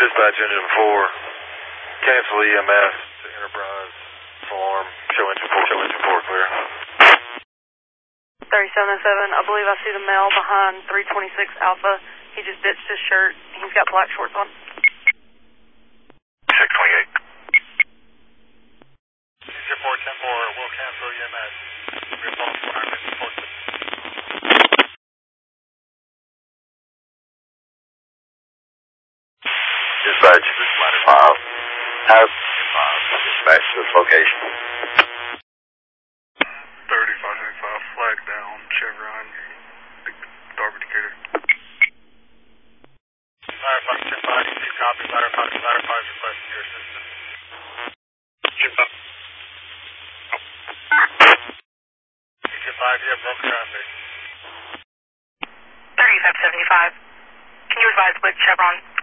Dispatch engine 4. Cancel EMS to Enterprise. Alarm. Show engine 4 clear. 3707, I believe I see the male behind 326 Alpha. He just ditched his shirt. He's got black shorts on. 628. Engine 410-4, we'll cancel EMS. Report requirements, report to Dispatch, this is ladder 5. Have 5 dispatch to this location. 3575, flag down, Chevron, big Darby Decatur. Ladder 5, Chip 5, you see copy, ladder 5 requesting your assistance. Chip 5. Chip 5, you have broken traffic. 3575, can you advise which Chevron